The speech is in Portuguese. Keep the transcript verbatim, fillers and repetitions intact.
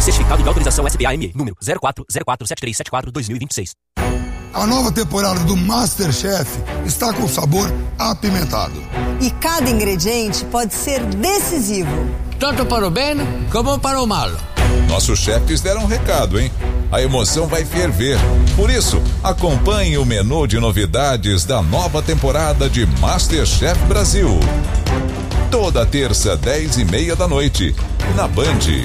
Certificado de autorização S B A M E, número zero quatro zero quatro sete três sete quatro dois mil e vinte e seis. A nova temporada do MasterChef está com sabor apimentado. E cada ingrediente pode ser decisivo. Tanto para o bem como para o mal. Nossos chefes deram um recado, hein? A emoção vai ferver. Por isso, acompanhe o menu de novidades da nova temporada de MasterChef Brasil. Toda terça, dez e meia da noite, na Band.